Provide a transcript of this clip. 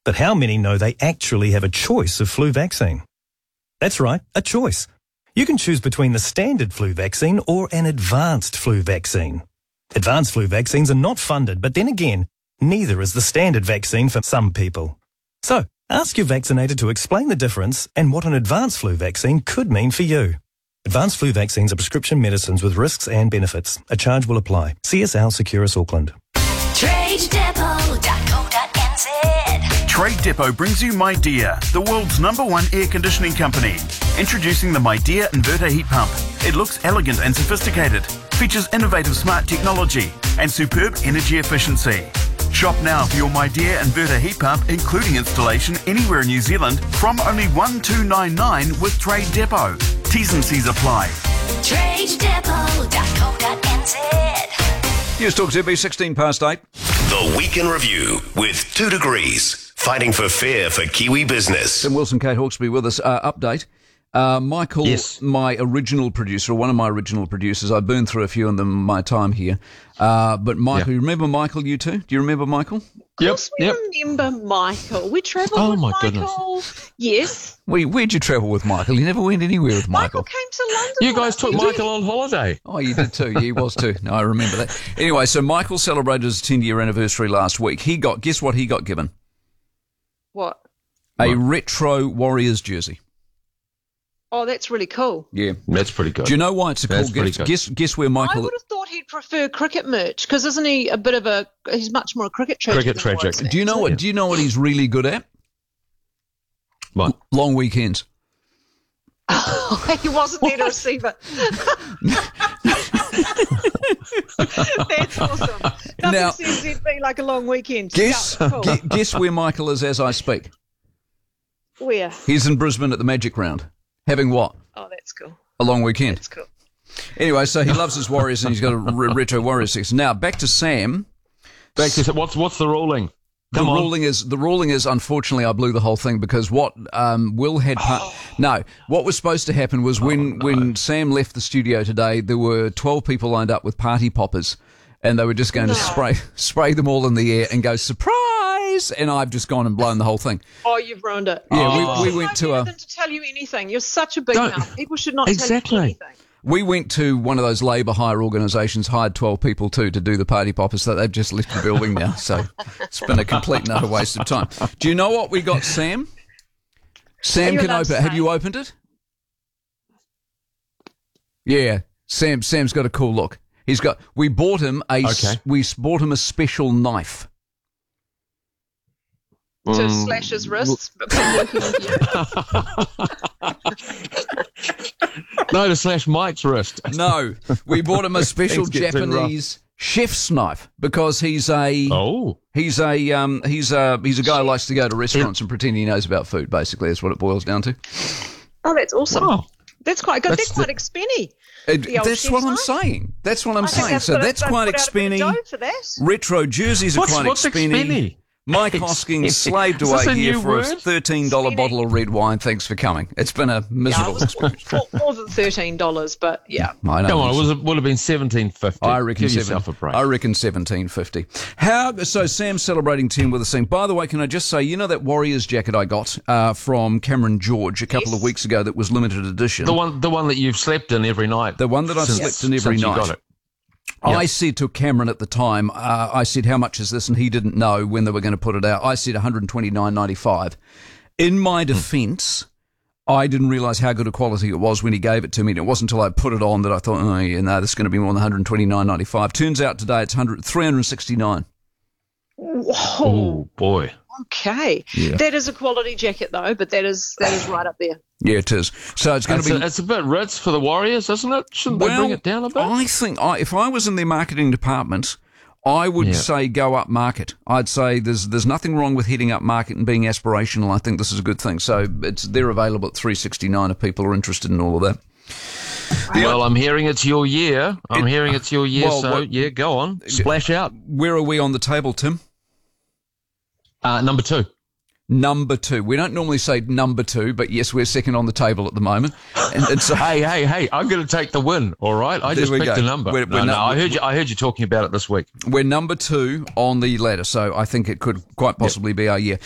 But how many know they actually have a choice of flu vaccine? That's right, a choice. You can choose between the standard flu vaccine or an advanced flu vaccine. Advanced flu vaccines are not funded, but then again, neither is the standard vaccine for some people. So, ask your vaccinator to explain the difference and what an advanced flu vaccine could mean for you. Advanced flu vaccines are prescription medicines with risks and benefits. A charge will apply. CSL Securus Auckland. TradeDepot.co.nz. Trade Depot brings you MyDear, the world's #1 air conditioning company. Introducing the MyDear inverter heat pump. It looks elegant and sophisticated, features innovative smart technology and superb energy efficiency. Shop now for your MyDear inverter heat pump, including installation anywhere in New Zealand, from only $1,299 with Trade Depot. T's and C's apply. TradeDepot.co.nz. News Talk ZB 8:16. The Week in Review with 2 Degrees. Fighting for fair for Kiwi business. Tim Wilson, Kate Hawkesby with us. Update. Michael, Yes. my original producer, one of my original producers, I burned through a few of them in my time here. But Michael, you remember Michael, you two? Do you remember Michael? Yep. Of course we remember Michael. We travelled with my Michael. Yes. Where'd you travel with Michael? You never went anywhere with Michael Michael. came to London. You with guys us. took He did. Michael on holiday. Oh, you did too. Yeah, he was too. No, I remember that. Anyway, so Michael celebrated his 10-year anniversary last week. Guess what he got given? What? A retro Warriors jersey. Oh, that's really cool. Yeah. That's pretty good. Do you know why it's a cool That's pretty gift? good. Guess where I Michael... would have thought he'd prefer cricket merch because isn't he a bit of a? He's much more a cricket tragic. Cricket than tragic. Warriors Do you know fan, what? Do you know what he's really good at? What? Long weekends. so- he wasn't there to receive it. That's awesome. Nothing Now- says it'd be like a long weekend. Guess Yeah, cool. guess where Michael is as I speak. Where? He's in Brisbane at the Magic Round. Having what? Oh, that's cool. A long weekend. That's cool. Anyway, so he loves his Warriors and he's got a retro Warriors section. Now, back to Sam. Back to what's the ruling? The ruling is unfortunately I blew the whole thing because what Will had what was supposed to happen was when Sam left the studio today, there were 12 people lined up with party poppers and they were just going to spray them all in the air and go surprise, and I've just gone and blown the whole thing. Oh, you've ruined it. Yeah, we went to no a reason to tell you anything. You're such a big Don't- mouth. People should not Exactly. tell you anything. we went to one of those labour hire organisations, hired 12 people too to do the party poppers, so they've just left the building now. So it's been a complete and utter waste of time. Do you know what we got, Sam? Sam you can allowed to open. Have say? you opened it? Yeah, Sam's got a cool look. We bought him a special knife. To slash his wrists, but from working with you. No, to slash Mike's wrist. No, we bought him a special Things get too rough. Japanese chef's knife because he's a guy who likes to go to restaurants and pretend he knows about food. Basically, that's what it boils down to. Oh, that's awesome. Oh. That's quite good. That's That's quite expenny. That's what I'm saying. That's what I'm saying. So that's quite expenny. For that. Retro jerseys are quite What's expenny. expenny? Mike Hosking slaved Is this away a here new for a word? $13 bottle of red wine. Thanks for coming. It's been a miserable experience. More than $13, but yeah. I know. Come on, it would have been $17.50. I reckon Give yourself a break. I reckon $17.50. So Sam's celebrating 10 with us thing. By the way, can I just say, you know that Warriors jacket I got from Cameron George a couple of weeks ago that was limited edition? The one that you've slept in every night. The one that I've slept in every since you night. got it. I said to Cameron at the time, I said, how much is this? And he didn't know when they were going to put it out. I said $129.95. In my defence, I didn't realise how good a quality it was when he gave it to me. And it wasn't until I put it on that I thought, oh, yeah, no, this is going to be more than $129.95. Turns out today it's $369. Whoa. Oh, boy. Okay. Yeah. That is a quality jacket, though, but that is right up there. Yeah, it is. So it's going to be... It's a bit ritz for the Warriors, isn't it? Shouldn't they bring it down a bit? I think if I was in their marketing department, I would say go up market. I'd say there's nothing wrong with heading up market and being aspirational. I think this is a good thing. So they're available at $369 if people are interested in all of that. Well, I'm hearing it's your year. Go on. Splash out. Where are we on the table, Tim? Number 2. Number 2. We don't normally say number 2, but yes, we're second on the table at the moment. And so, Hey, I'm going to take the win, all right? I just picked a number. I heard you talking about it this week. We're number 2 on the ladder, so I think it could quite possibly be our year.